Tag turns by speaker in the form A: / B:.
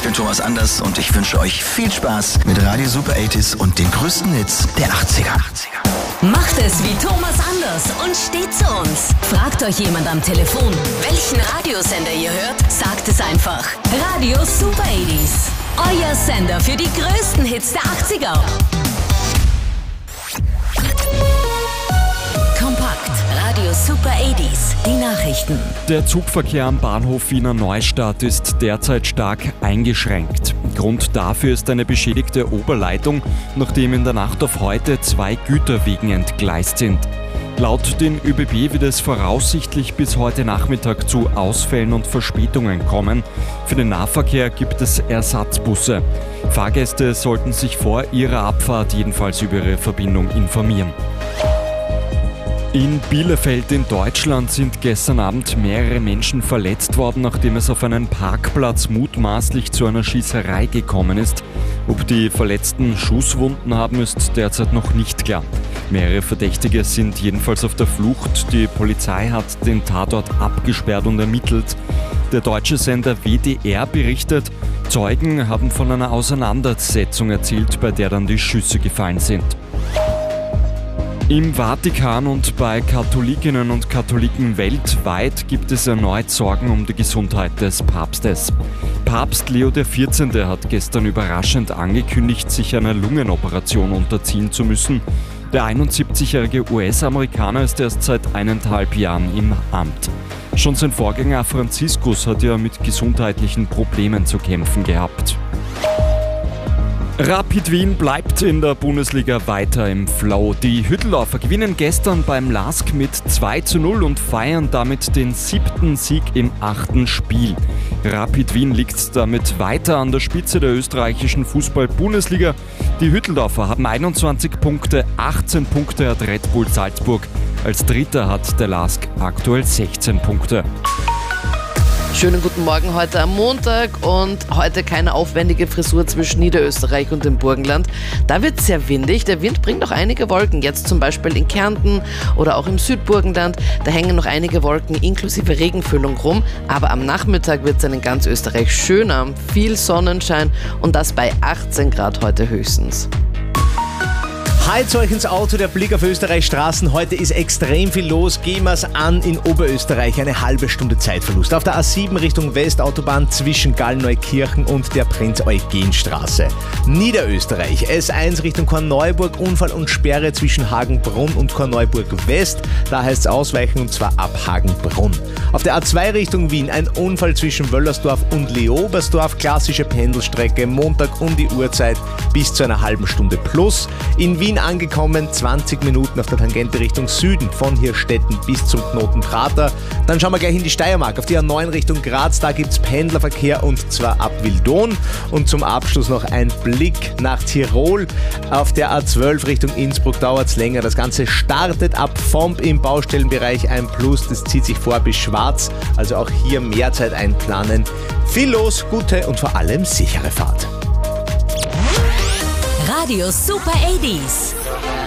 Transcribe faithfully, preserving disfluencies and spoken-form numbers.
A: bin Thomas Anders und ich wünsche euch viel Spaß mit Radio Super achtziger und den größten Hits der achtziger.
B: Macht es wie Thomas Anders und steht zu uns. Fragt euch jemand am Telefon, welchen Radiosender ihr hört, sagt es einfach. Radio Super achtziger, euer Sender für die größten Hits der achtziger. Kompakt, Radio Super achtziger, die Nachrichten.
C: Der Zugverkehr am Bahnhof Wiener Neustadt ist derzeit stark eingeschränkt. Grund dafür ist eine beschädigte Oberleitung, nachdem in der Nacht auf heute zwei Güterwegen entgleist sind. Laut den ÖBB wird es voraussichtlich bis heute Nachmittag zu Ausfällen und Verspätungen kommen. Für den Nahverkehr gibt es Ersatzbusse. Fahrgäste sollten sich vor ihrer Abfahrt jedenfalls über ihre Verbindung informieren. In Bielefeld in Deutschland sind gestern Abend mehrere Menschen verletzt worden, nachdem es auf einem Parkplatz mutmaßlich zu einer Schießerei gekommen ist. Ob die Verletzten Schusswunden haben, ist derzeit noch nicht klar. Mehrere Verdächtige sind jedenfalls auf der Flucht. Die Polizei hat den Tatort abgesperrt und ermittelt. Der deutsche Sender W D R berichtet, Zeugen haben von einer Auseinandersetzung erzählt, bei der dann die Schüsse gefallen sind. Im Vatikan und bei Katholikinnen und Katholiken weltweit gibt es erneut Sorgen um die Gesundheit des Papstes. Papst Leo der vierzehnte hat gestern überraschend angekündigt, sich einer Lungenoperation unterziehen zu müssen. Der einundsiebzigjährige U S-Amerikaner ist erst seit eineinhalb Jahren im Amt. Schon sein Vorgänger Franziskus hat ja mit gesundheitlichen Problemen zu kämpfen gehabt. Rapid Wien bleibt in der Bundesliga weiter im Flow. Die Hütteldorfer gewinnen gestern beim L A S K mit zwei zu null und feiern damit den siebten Sieg im achten Spiel. Rapid Wien liegt damit weiter an der Spitze der österreichischen Fußball-Bundesliga. Die Hütteldorfer haben einundzwanzig Punkte, achtzehn Punkte hat Red Bull Salzburg. Als Dritter hat der L A S K aktuell sechzehn Punkte.
D: Schönen guten Morgen heute am Montag und heute keine aufwendige Frisur zwischen Niederösterreich und dem Burgenland. Da wird es sehr windig, der Wind bringt noch einige Wolken, jetzt zum Beispiel in Kärnten oder auch im Südburgenland. Da hängen noch einige Wolken inklusive Regenfüllung rum, aber am Nachmittag wird es dann in ganz Österreich schöner, viel Sonnenschein und das bei achtzehn Grad heute höchstens.
E: Halt euch ins Auto, der Blick auf Österreichs Straßen. Heute ist extrem viel los. Gehen wir's an in Oberösterreich. Eine halbe Stunde Zeitverlust. Auf der A sieben Richtung Westautobahn zwischen Gallneukirchen und der Prinz-Eugen-Straße. Niederösterreich. S eins Richtung Korneuburg. Unfall und Sperre zwischen Hagenbrunn und Korneuburg West. Da heißt's ausweichen und zwar ab Hagenbrunn. Auf der A zwei Richtung Wien. Ein Unfall zwischen Wöllersdorf und Leobersdorf. Klassische Pendelstrecke. Montag um die Uhrzeit bis zu einer halben Stunde plus. In Wien angekommen, zwanzig Minuten auf der Tangente Richtung Süden, von Hirstetten bis zum Knoten Prater. Dann schauen wir gleich in die Steiermark, auf die A neun Richtung Graz, da gibt es Pendlerverkehr und zwar ab Wildon. Und zum Abschluss noch ein Blick nach Tirol. Auf der A zwölf Richtung Innsbruck dauert es länger. Das Ganze startet ab Vomp im Baustellenbereich ein Plus, das zieht sich vor bis Schwarz, also auch hier mehr Zeit einplanen. Viel los, gute und vor allem sichere Fahrt.
B: Radio Super achtziger.